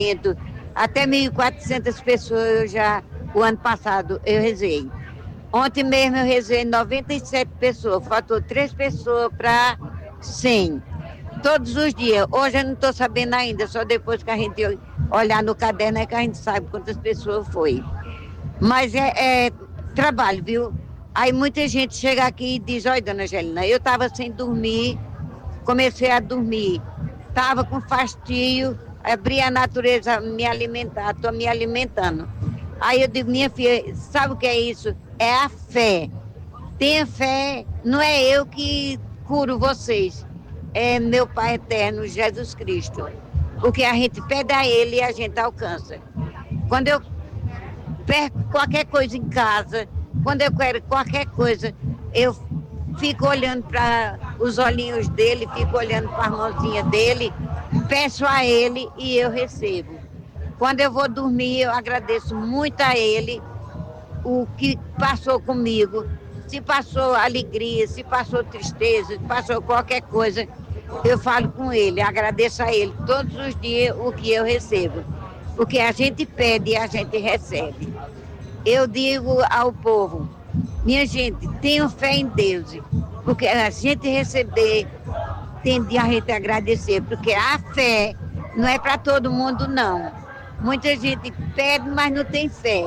Até 1.400 pessoas o ano passado, eu rezei. Ontem mesmo eu rezei 97 pessoas, faltou 3 pessoas para 100. Todos os dias. Hoje eu não estou sabendo ainda, só depois que a gente olhar no caderno é que a gente sabe quantas pessoas foi. Mas é trabalho, viu? Aí muita gente chega aqui e diz, olha, dona Angelina, eu estava sem dormir, comecei a dormir, estava com fastio, abri a natureza a me alimentar, estou me alimentando. Aí eu digo, minha filha, sabe o que é isso? É a fé. Tenha fé, não é eu que curo vocês, é meu Pai eterno, Jesus Cristo. Porque a gente pede a Ele e a gente alcança. Quando eu perco qualquer coisa em casa, quando eu quero qualquer coisa, eu fico olhando para os olhinhos dele, fico olhando para as mãozinhas dele, peço a ele e eu recebo. Quando eu vou dormir, eu agradeço muito a ele o que passou comigo. Se passou alegria, se passou tristeza, se passou qualquer coisa, eu falo com ele, agradeço a ele todos os dias o que eu recebo. Porque a gente pede e a gente recebe. Eu digo ao povo, minha gente, tenham fé em Deus, porque a gente receber, tem de a gente agradecer, porque a fé não é para todo mundo, não. Muita gente pede, mas não tem fé.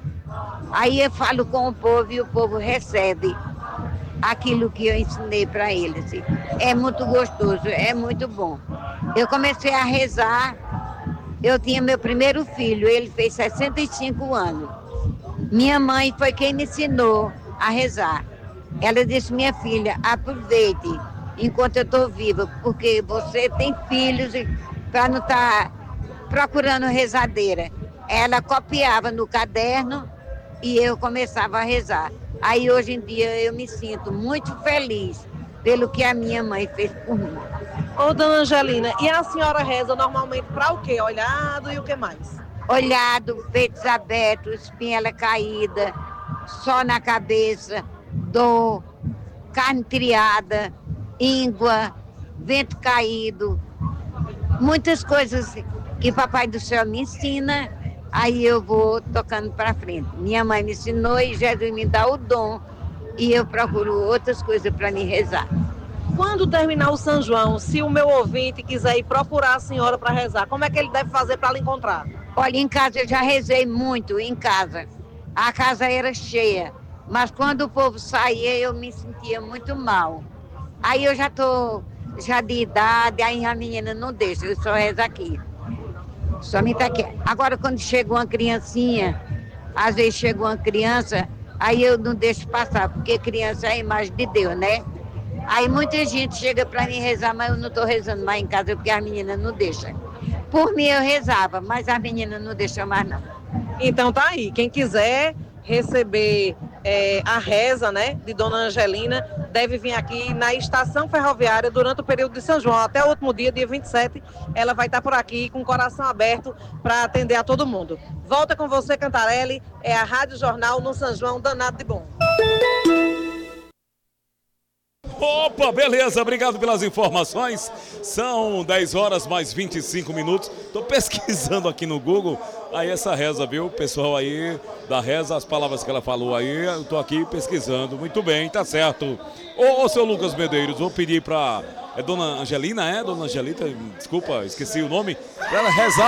Aí eu falo com o povo e o povo recebe aquilo que eu ensinei para eles. É muito gostoso, é muito bom. Eu comecei a rezar, eu tinha meu primeiro filho, ele fez 65 anos. Minha mãe foi quem me ensinou a rezar. Ela disse, minha filha, aproveite enquanto eu estou viva, porque você tem filhos para não estar procurando rezadeira. Ela copiava no caderno e eu começava a rezar. Aí hoje em dia eu me sinto muito feliz pelo que a minha mãe fez por mim. Ô, dona Angelina, e a senhora reza normalmente para o quê? Olhado e o que mais? Olhado, peitos abertos, espinhela caída, só na cabeça, dor, carne triada, íngua, vento caído, muitas coisas que Papai do Céu me ensina, aí eu vou tocando para frente. Minha mãe me ensinou e Jesus me dá o dom e eu procuro outras coisas para me rezar. Quando terminar o São João, se o meu ouvinte quiser ir procurar a senhora para rezar, como é que ele deve fazer para lhe encontrar? Olha, em casa eu já rezei muito, em casa. A casa era cheia, mas quando o povo saía eu me sentia muito mal. Aí eu já estou de idade, aí a menina não deixa, eu só rezo aqui. Só me tá aqui. Agora quando chega uma criancinha, às vezes chega uma criança, aí eu não deixo passar, porque criança é a imagem de Deus, né? Aí muita gente chega para mim rezar, mas eu não estou rezando mais em casa, porque as meninas não deixam. Por mim eu rezava, mas as meninas não deixam mais não. Então tá aí, quem quiser receber a reza, né, de Dona Angelina, deve vir aqui na estação ferroviária durante o período de São João, até o último dia 27, ela vai estar por aqui com o coração aberto para atender a todo mundo. Volta com você, Cantarelli, é a Rádio Jornal no São João danado de bom. Opa, beleza, obrigado pelas informações. São 10 horas mais 25 minutos. Tô pesquisando aqui no Google aí essa reza, viu? Pessoal aí da reza, as palavras que ela falou aí, eu tô aqui pesquisando. Muito bem, tá certo. Ô, seu Lucas Medeiros, vou pedir pra... É Dona Angelina, é? Dona Angelita, desculpa, esqueci o nome. Pra ela rezar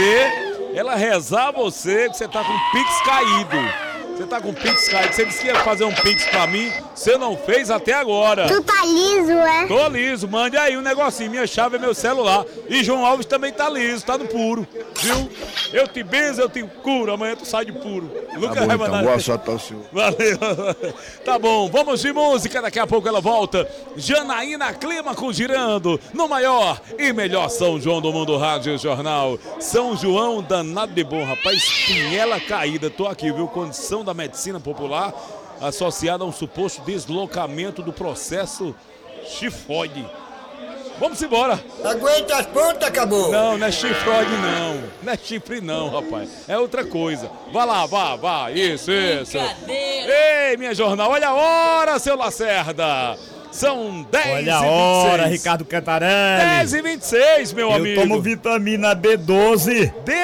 você, que você tá com o Pix caído. Você tá com o Pix caído, você disse que ia fazer um Pix pra mim, você não fez até agora. Tu tá liso, é? Tô liso, mande aí um negocinho, minha chave é meu celular. E João Alves também tá liso, tá no puro, viu? Eu te benzo, eu te curo, amanhã tu sai de puro. Tá bom, então, boa sorte ao senhor. Valeu. Tá bom, vamos de música, daqui a pouco ela volta. Janaína Clímaco girando no maior e melhor São João do Mundo Rádio Jornal. São João danado de bom, rapaz, espinhela caída. Tô aqui, viu? Condição da medicina popular associada a um suposto deslocamento do processo chifroide. Vamos embora. Aguenta as pontas, acabou. Não é chifroide não. Não é chifre não, rapaz. É outra coisa. Vá lá, vá. Isso. Ei, minha jornal, olha a hora, seu Lacerda. São 10h26. Olha a hora, Ricardo Cantarelli. 10h26, meu amigo. Eu tomo vitamina B12.